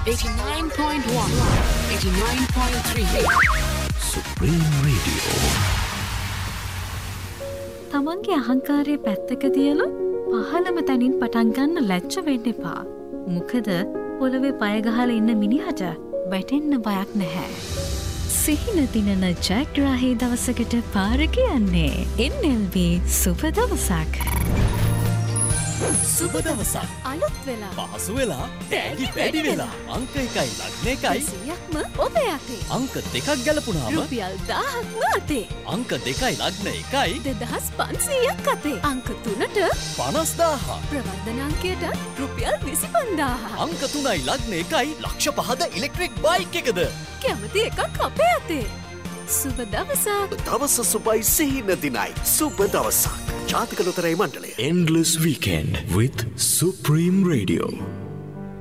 89.1, 89.3. Supreme Radio. තමන්ගේ අහංකාරය පැත්තක තියලා පහළම තැනින් පටන් ගන්න ලැජ්ජ වෙන්න එපා. මොකද පොළවේ පය ගහලා ඉන්න මිනිහට වැටෙන්න බයක් නැහැ. සිහින දිනන ජයග්‍රාහී දවසකට පාර කියන්නේ NLB සුබ දවසක්. සුබ දවසක් අලුත් වෙලා පහසු වෙලා තෑගි වැඩි වෙලා අංක 1යි ලග්න 1යි 100ක්ම ඔබ යතේ. අංක 2ක් ගැලපුණාම රුපියල් 1000ක්ම අතේ. අංක 2යි ලග්න 1යි 2500ක් අතේ. අංක 3ට 50000 ප්‍රවර්ධන අංකයට රුපියල් 25000. අංක 3යි ලග්න 1යි ලක්ෂ 5ද ඉලෙක්ට්‍රික් බයික් එකද කැමති එකක් අපේ අතේ. සුබ දවසක්. දවස සුබයි සිහින දිනයි. සුබ දවසක්. ජාතික ලොතරැයි මණ්ඩලය. Endless Weekend with Supreme Radio.